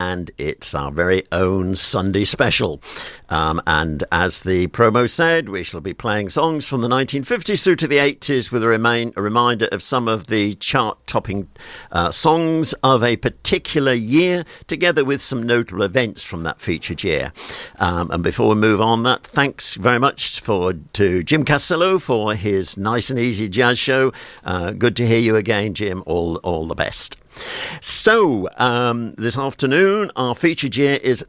and it's our very own Sunday special. And as the promo said, we shall be playing songs from the 1950s through to the 80s with a reminder of some of the chart-topping songs of a particular year, together with some notable events from that featured year. And before we move on, thanks very much to Jim Castillo for his nice and easy jazz show. Good to hear you again, Jim. All the best. So, this afternoon, our featured year is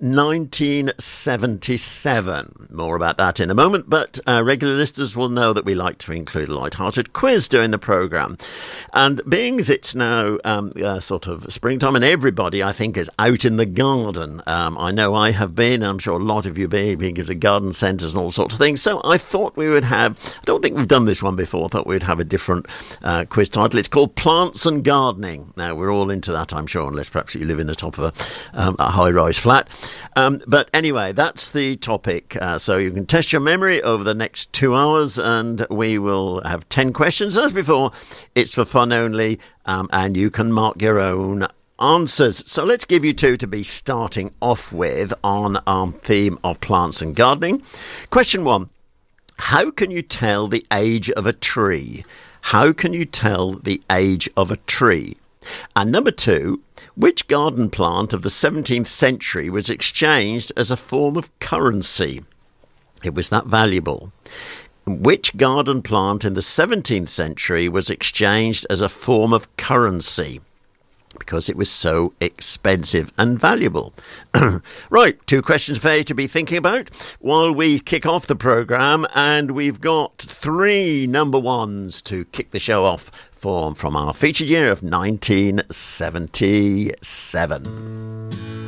1977. More about that in a moment, but regular listeners will know that we like to include a light-hearted quiz during the programme. And being as it's now sort of springtime and everybody, I think, is out in the garden. I know I have been, I'm sure a lot of you being to garden centres and all sorts of things. So I thought we would have, I don't think we've done this one before, I thought we'd have a different quiz title. It's called Plants and Gardening. Now, we're all into that, I'm sure, unless perhaps you live in the top of a high-rise flat. But anyway, that's the topic. So you can test your memory over the next 2 hours, and we will have 10 questions. As before, it's for fun only, and you can mark your own answers. So let's give you two to be starting off with on our theme of plants and gardening. Question 1. How can you tell the age of a tree? How can you tell the age of a tree? And number 2, which garden plant of the 17th century was exchanged as a form of currency? It was that valuable. Which garden plant in the 17th century was exchanged as a form of currency? Because it was so expensive and valuable. Right, 2 questions for you to be thinking about while we kick off the programme, and we've got 3 number ones to kick the show off from our featured year of 1977.